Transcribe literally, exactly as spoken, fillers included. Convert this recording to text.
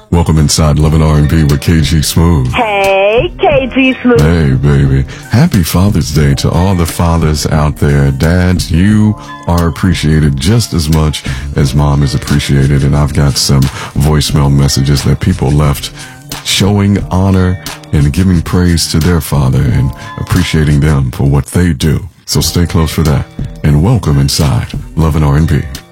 Welcome inside Love and R and B with K G Smooth. Hey, K G Smooth. Hey, baby. Happy Father's Day to all the fathers out there. Dads, you are appreciated just as much as mom is appreciated. And I've got some voicemail messages that people left showing honor and giving praise to their father and appreciating them for what they do. So stay close for that. And welcome inside Love and R and B.